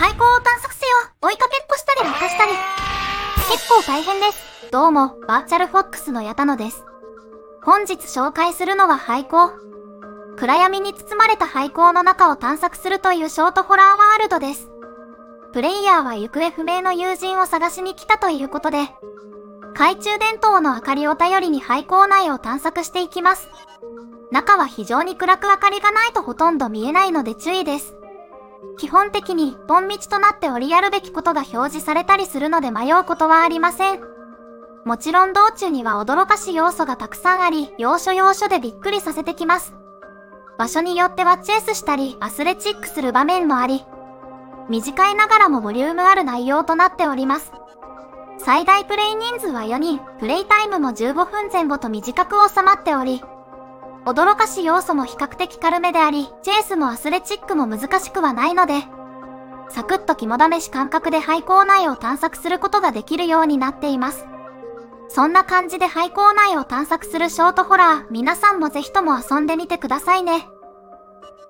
廃校を探索せよ。追いかけっこしたり渡したり。結構大変です。どうも、バーチャルフォックスの矢田野です。本日紹介するのは廃校。暗闇に包まれた廃校の中を探索するというショートホラーワールドです。プレイヤーは行方不明の友人を探しに来たということで、懐中電灯の明かりを頼りに廃校内を探索していきます。中は非常に暗く明かりがないとほとんど見えないので注意です。基本的に一本道となっておりやるべきことが表示されたりするので迷うことはありません。もちろん道中には驚かし要素がたくさんあり、要所要所でびっくりさせてきます。場所によってはチェイスしたりアスレチックする場面もあり、短いながらもボリュームある内容となっております。最大プレイ人数は4人、プレイタイムも15分前後と短く収まっており、驚かし要素も比較的軽めであり、チェイスもアスレチックも難しくはないので、サクッと肝試し感覚で廃校内を探索することができるようになっています。そんな感じで廃校内を探索するショートホラー、皆さんもぜひとも遊んでみてくださいね。